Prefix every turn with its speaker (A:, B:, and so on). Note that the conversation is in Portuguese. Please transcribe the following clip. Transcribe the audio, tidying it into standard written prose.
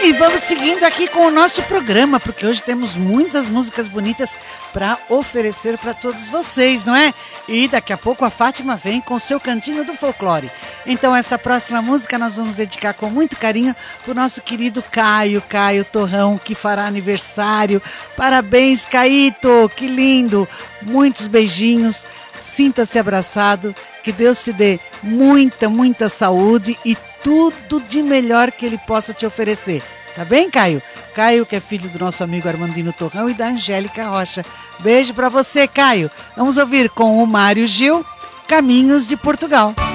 A: E vamos seguindo aqui com o nosso programa, porque hoje temos muitas músicas bonitas para oferecer para todos vocês, não é? E daqui a pouco a Fátima vem com o seu cantinho do folclore. Então esta próxima música nós vamos dedicar com muito carinho pro nosso querido Caio Torrão, que fará aniversário. Parabéns, Caíto, que lindo! Muitos beijinhos, sinta-se abraçado, que Deus te dê muita saúde e tudo de melhor que ele possa te oferecer. Tá bem, Caio? Caio, que é filho do nosso amigo Armandino Torrão e da Angélica Rocha. Beijo pra você, Caio. Vamos ouvir com o Mário Gil, Caminhos de Portugal.